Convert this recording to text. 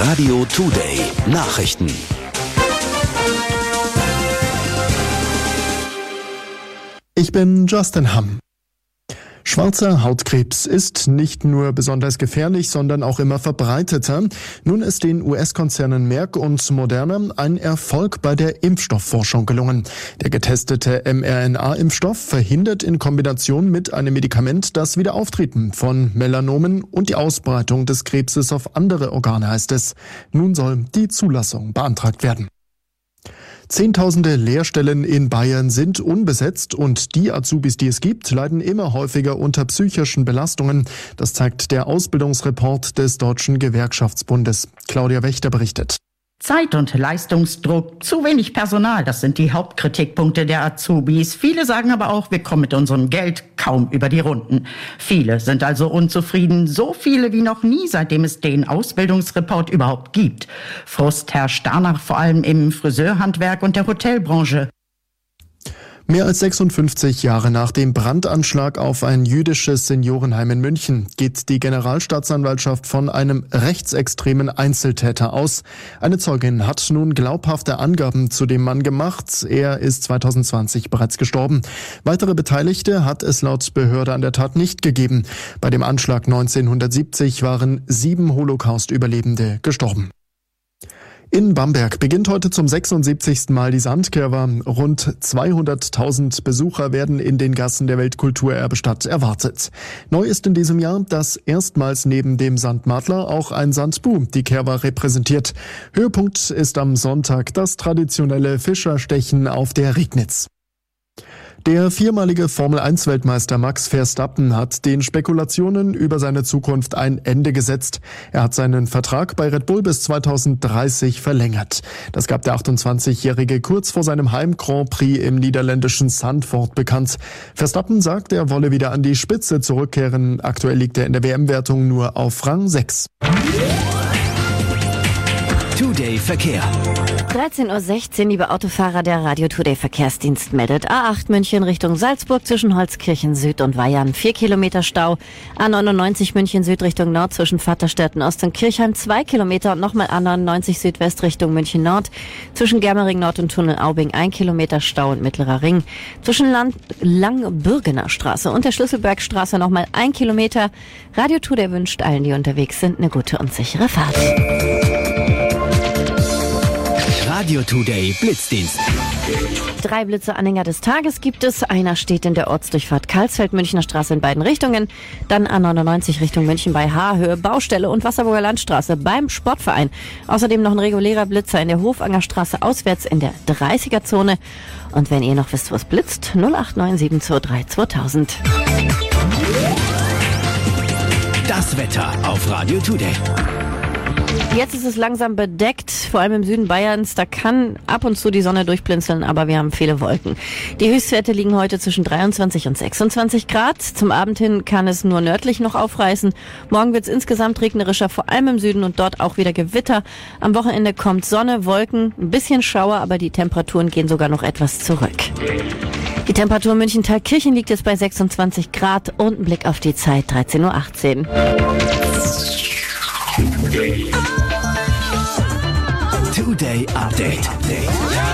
Radio Today Nachrichten. Ich bin Justin Hamm. Schwarzer Hautkrebs ist nicht nur besonders gefährlich, sondern auch immer verbreiteter. Nun ist den US-Konzernen Merck und Moderna ein Erfolg bei der Impfstoffforschung gelungen. Der getestete mRNA-Impfstoff verhindert in Kombination mit einem Medikament das Wiederauftreten von Melanomen und die Ausbreitung des Krebses auf andere Organe, heißt es. Nun soll die Zulassung beantragt werden. Zehntausende Lehrstellen in Bayern sind unbesetzt und die Azubis, die es gibt, leiden immer häufiger unter psychischen Belastungen. Das zeigt der Ausbildungsreport des Deutschen Gewerkschaftsbundes. Claudia Wächter berichtet. Zeit- und Leistungsdruck, zu wenig Personal, das sind die Hauptkritikpunkte der Azubis. Viele sagen aber auch, wir kommen mit unserem Geld kaum über die Runden. Viele sind also unzufrieden, so viele wie noch nie, seitdem es den Ausbildungsreport überhaupt gibt. Frust herrscht danach vor allem im Friseurhandwerk und der Hotelbranche. Mehr als 56 Jahre nach dem Brandanschlag auf ein jüdisches Seniorenheim in München geht die Generalstaatsanwaltschaft von einem rechtsextremen Einzeltäter aus. Eine Zeugin hat nun glaubhafte Angaben zu dem Mann gemacht. Er ist 2020 bereits gestorben. Weitere Beteiligte hat es laut Behörde an der Tat nicht gegeben. Bei dem Anschlag 1970 waren 7 Holocaust-Überlebende gestorben. In Bamberg beginnt heute zum 76. Mal die Sandkerwa. Rund 200.000 Besucher werden in den Gassen der Weltkulturerbestadt erwartet. Neu ist in diesem Jahr, dass erstmals neben dem Sandmadler auch ein Sandbu die Kerwa repräsentiert. Höhepunkt ist am Sonntag das traditionelle Fischerstechen auf der Regnitz. Der viermalige Formel-1-Weltmeister Max Verstappen hat den Spekulationen über seine Zukunft ein Ende gesetzt. Er hat seinen Vertrag bei Red Bull bis 2030 verlängert. Das gab der 28-Jährige kurz vor seinem Heim-Grand Prix im niederländischen Zandvoort bekannt. Verstappen sagt, er wolle wieder an die Spitze zurückkehren. Aktuell liegt er in der WM-Wertung nur auf Rang 6. Today Verkehr. 13.16 Uhr, liebe Autofahrer, der Radio Today Verkehrsdienst meldet A8 München Richtung Salzburg zwischen Holzkirchen Süd und Weyern 4 Kilometer Stau. A99 München Süd Richtung Nord zwischen Vaterstedt und Ost und Kirchheim 2 Kilometer und nochmal A99 Südwest Richtung München Nord zwischen Germering Nord und Tunnel Aubing 1 Kilometer Stau und Mittlerer Ring. Zwischen Langbürgener Straße und der Schlüsselbergstraße nochmal 1 Kilometer. Radio Today wünscht allen, die unterwegs sind, eine gute und sichere Fahrt. Radio Today Blitzdienst. 3 Blitze-Anhänger des Tages gibt es. Einer steht in der Ortsdurchfahrt Karlsfeld, Münchner Straße in beiden Richtungen. Dann A99 Richtung München bei Haarhöhe, Baustelle und Wasserburger Landstraße beim Sportverein. Außerdem noch ein regulärer Blitzer in der Hofanger Straße auswärts in der 30er-Zone. Und wenn ihr noch wisst, wo es blitzt, 089 723 2000. Das Wetter auf Radio Today. Jetzt ist es langsam bedeckt, vor allem im Süden Bayerns. Da kann ab und zu die Sonne durchblinzeln, aber wir haben viele Wolken. Die Höchstwerte liegen heute zwischen 23 und 26 Grad. Zum Abend hin kann es nur nördlich noch aufreißen. Morgen wird es insgesamt regnerischer, vor allem im Süden und dort auch wieder Gewitter. Am Wochenende kommt Sonne, Wolken, ein bisschen Schauer, aber die Temperaturen gehen sogar noch etwas zurück. Die Temperatur in München-Thalkirchen liegt jetzt bei 26 Grad und ein Blick auf die Zeit, 13.18 Uhr. Today Update.